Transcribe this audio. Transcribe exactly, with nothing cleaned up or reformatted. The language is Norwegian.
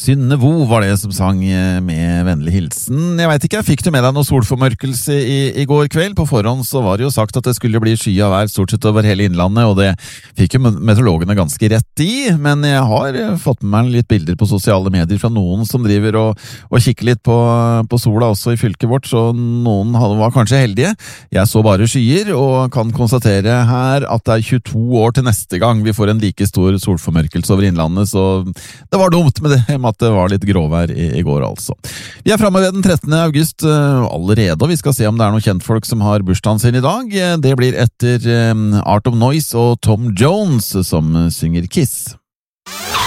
Synne Vo var det som sang med vennlig hilsen. Jeg vet ikke, fikk du med deg noe solformørkelse i, i går kveld? På forhånd så var det jo sagt at det skulle bli sky av vær stort sett over hele innlandet, og det fikk jo meteorologene ganske rett i, men jeg har fått med meg litt bilder på sosiale medier fra noen som driver og, og kikker litt på, på sola også i fylket vårt, så noen var kanskje heldige. Jeg så bare skyer, og kan konstatere her at det er tjueto år til neste gang vi får en like stor solformørkelse over innlandet, så det var dumt med det, med at det var litt gråvær i, i går altså. Vi er fremme ved den trettende august uh, allerede, og vi skal se om det er noen kjentfolk som har bursdagen sin i dag. Det blir etter um, Art of Noise og Tom Jones som synger Kiss.